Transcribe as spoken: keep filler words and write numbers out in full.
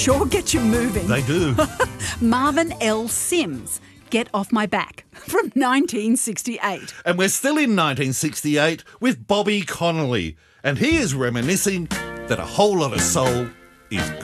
sure get you moving. They do. Marvin L. Sims, Get Off My Back, from nineteen sixty-eight. And we're still in nineteen sixty-eight with Bobby Connolly. And he is reminiscing that a whole lot of soul is